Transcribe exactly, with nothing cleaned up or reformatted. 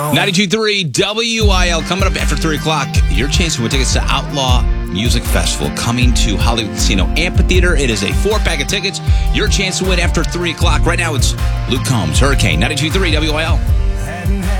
ninety-two point three W I L. Coming up after three o'clock, your chance to win tickets to Outlaw Music Festival coming to Hollywood Casino Amphitheater. It is a four-pack of tickets. Your chance to win after three o'clock. Right now, it's Luke Combs, Hurricane, ninety-two point three W I L.